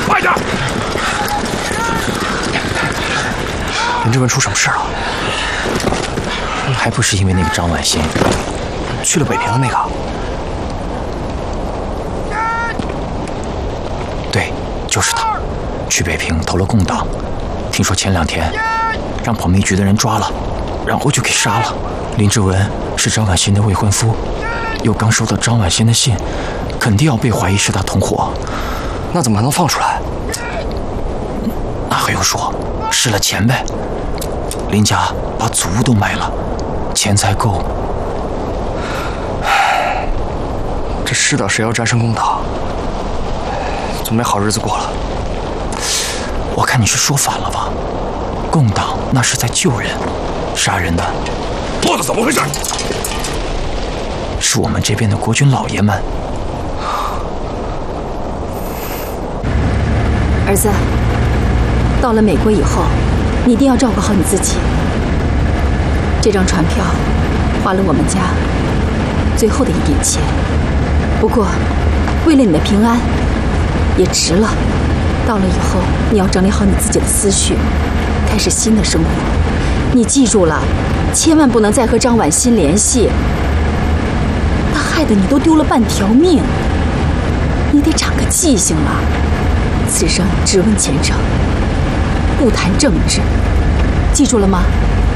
快点！ 林志文出什么事了？ 还不是因为那个张婉欣去了北平的那个？ 对，就是他，去北平投了共党。听说前2天让保密局的人抓了，然后就给杀了。林志文是张婉欣的未婚夫，又刚收到张婉欣的信，肯定要被怀疑是他同伙。 那怎么还能放出来？ 那还用说？是了钱呗。林家把祖屋都卖了，钱才够。 这师导谁要战胜共党，就没好日子过了。 我看你是说反了吧？共党那是在救人，杀人的波子怎么回事？ 是我们这边的国军老爷们。 儿子，到了美国以后，你一定要照顾好你自己。这张船票花了我们家最后的一点钱，不过为了你的平安，也值了。到了以后，你要整理好你自己的思绪，开始新的生活。你记住了，千万不能再和张婉欣联系，她害得你都丢了半条命。你得长个记性了。此生只问前程，不谈政治，记住了吗？